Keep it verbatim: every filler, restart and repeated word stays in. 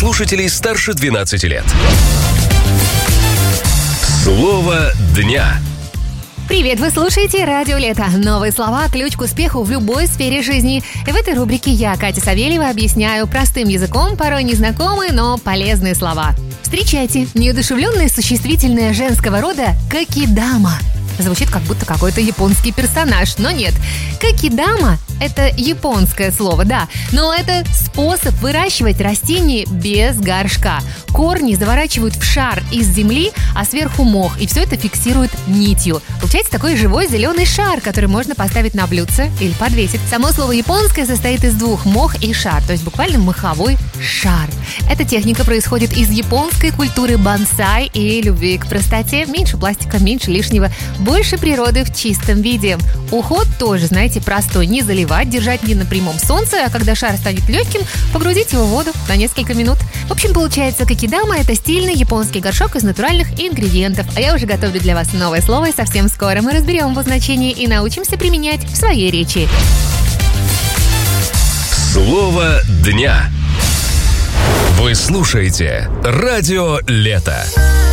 слушателей старше двенадцати лет. Слово дня. Привет, вы слушаете Радио Лето. Новые слова – ключ к успеху в любой сфере жизни. И в этой рубрике я, Катя Савельева, объясняю простым языком порой незнакомые, но полезные слова. Встречайте, неодушевленное существительное женского рода «какидама». Звучит как будто какой-то японский персонаж, но нет. Какидама – это японское слово, да, но это способ выращивать растения без горшка. Корни заворачивают в шар из земли, а сверху мох, и все это фиксируют нитью. Получается такой живой зеленый шар, который можно поставить на блюдце или подвесить. Само слово японское состоит из двух – мох и шар, то есть буквально моховой шар. Эта техника происходит из японской культуры бонсай и любви к простоте. Меньше пластика, меньше лишнего, больше природы в чистом виде. Уход тоже, знаете, простой. Не заливать, держать не на прямом солнце, а когда шар станет легким, погрузить его в воду на несколько минут. В общем, получается, какидама – это стильный японский горшок из натуральных ингредиентов. А я уже готовлю для вас новое слово, и совсем скоро мы разберем его значение и научимся применять в своей речи. Слово дня. Вы слушаете Радио Лето.